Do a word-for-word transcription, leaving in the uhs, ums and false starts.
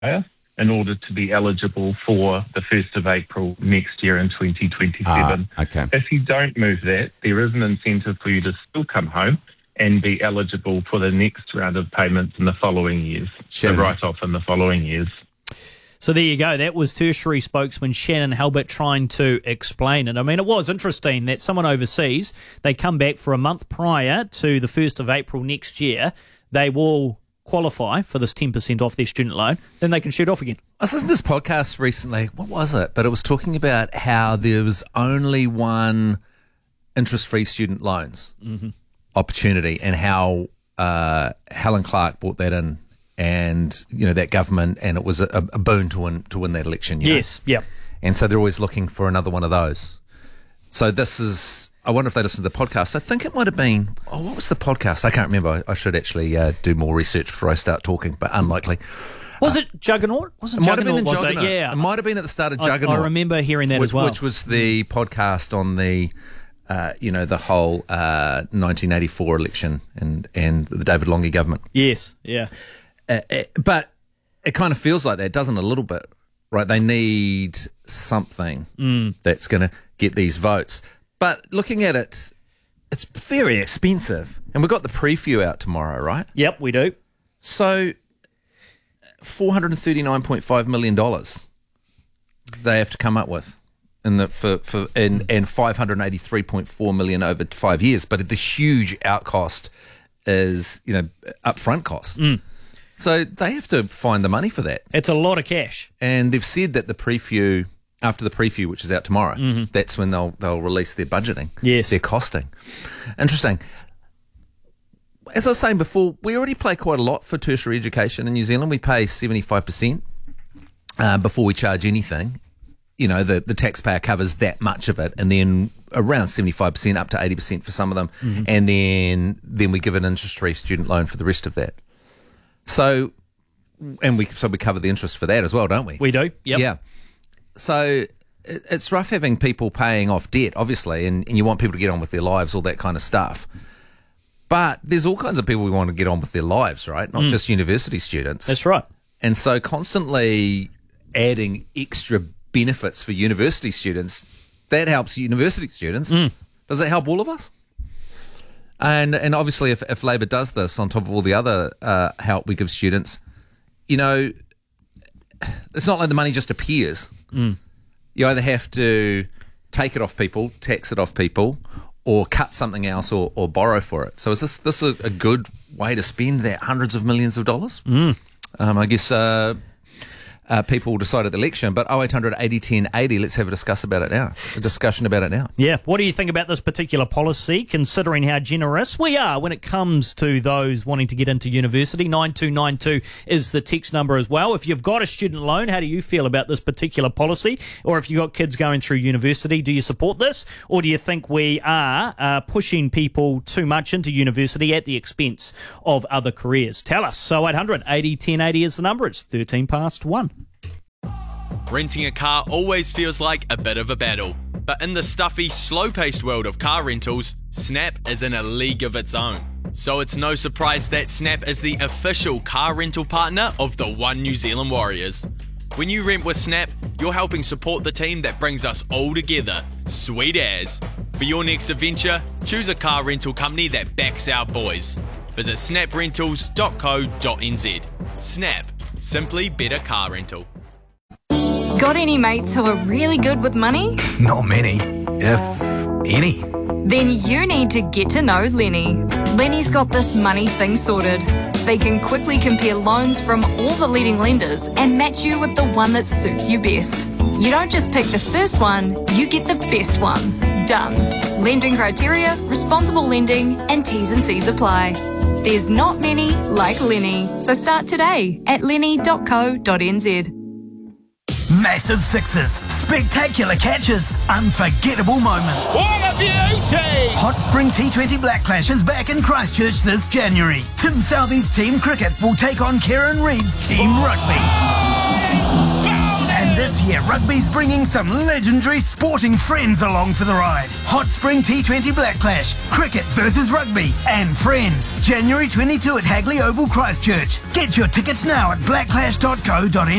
in order to be eligible for the first of April next year in twenty twenty-seven. Ah, okay. If you don't move that, there is an incentive for you to still come home and be eligible for the next round of payments in the following years, Sure. so write-off in the following years. So there you go. That was tertiary spokesman Shannon Halbert trying to explain it. I mean, it was interesting that someone overseas, they come back for a month prior to the first of April next year, they will qualify for this ten percent off their student loan, then they can shoot off again. I was listening to this podcast recently. What was it? But it was talking about how there was only one interest-free student loans mm-hmm. opportunity, and how uh, Helen Clark brought that in, and you know that government, and it was a, a boon to win to win that election. You Yes, know? yeah. And so they're always looking for another one of those. So this is. I wonder if they listened to the podcast. I think it might have been. Oh, what was the podcast? I can't remember. I, I should actually uh, do more research before I start talking, but unlikely. Was it Juggernaut? Wasn't It might have been in was Juggernaut. It? Yeah. It might have been at the start of I, Juggernaut. I remember hearing that which, as well. Which was the podcast on the, uh, you know, the whole uh, nineteen eighty-four election and, and the David Longy government. Yes, yeah. Uh, uh, but it kind of feels like that, doesn't it, a little bit? Right? They need something Mm. that's going to get these votes. But looking at it, it's very expensive. And we've got the preview out tomorrow, right? Yep, we do. So four hundred thirty-nine point five million dollars they have to come up with in the for, for and, and five hundred eighty-three point four million dollars over five years. But the huge outcost is, you know, upfront costs. Mm. So they have to find the money for that. It's a lot of cash. And they've said that the preview, after the preview, which is out tomorrow, Mm-hmm. that's when they'll they'll release their budgeting, Yes. their costing. Interesting. As I was saying before, we already pay quite a lot for tertiary education in New Zealand. We pay seventy-five percent uh, before we charge anything. You know, the, the taxpayer covers that much of it, and then around seventy-five percent up to eighty percent for some of them, Mm-hmm. and then then we give an interest-free student loan for the rest of that. So, and we so we cover the interest for that as well, don't we? We do, yep. Yeah. So it, it's rough having people paying off debt, obviously, and, and you want people to get on with their lives, all that kind of stuff. But there's all kinds of people who want to get on with their lives, right? Not Mm. just university students. That's right. And so constantly adding extra benefits for university students, that helps university students. Mm. Does that help all of us? And and obviously if, if Labor does this on top of all the other uh, help we give students, you know, it's not like the money just appears. Mm. You either have to take it off people, tax it off people, or cut something else, or, or borrow for it. So is this this a, a good way to spend that hundreds of millions of dollars? Mm. Um, I guess uh, uh, people will decide at the election, but oh eight hundred eighty ten eighty, let's have a discuss about it now. A discussion about it now. Yeah. What do you think about this particular policy, considering how generous we are when it comes to those wanting to get into university? nine two nine two is the text number as well. If you've got a student loan, how do you feel about this particular policy? Or if you've got kids going through university, do you support this? Or do you think we are uh, pushing people too much into university at the expense of other careers? Tell us. So eight hundred eighty ten eighty is the number. It's thirteen past one. Renting a car always feels like a bit of a battle, but in the stuffy, slow-paced world of car rentals, Snap is in a league of its own. So it's no surprise that Snap is the official car rental partner of the One New Zealand Warriors. When you rent with Snap, you're helping support the team that brings us all together. Sweet as. For your next adventure, choose a car rental company that backs our boys. Visit snap rentals dot co dot n z. Snap. Simply better car rental. Got any mates who are really good with money? Not many, if any. Then you need to get to know Lenny. Lenny's got this money thing sorted. They can quickly compare loans from all the leading lenders and match you with the one that suits you best. You don't just pick the first one, you get the best one. Done. Lending criteria, responsible lending, and T's and C's apply. There's not many like Lenny, so start today at lenny dot co dot n z. Massive sixes, spectacular catches, unforgettable moments. What a beauty! Hot Spring T twenty Black Clash is back in Christchurch this January. Tim Southey's team cricket will take on Kieran Reid's team rugby. Oh, and this year, that rugby's bringing some legendary sporting friends along for the ride. Hot Spring T twenty Black Clash, cricket versus rugby, and friends. January twenty-second at Hagley Oval, Christchurch. Get your tickets now at black clash dot co dot n z.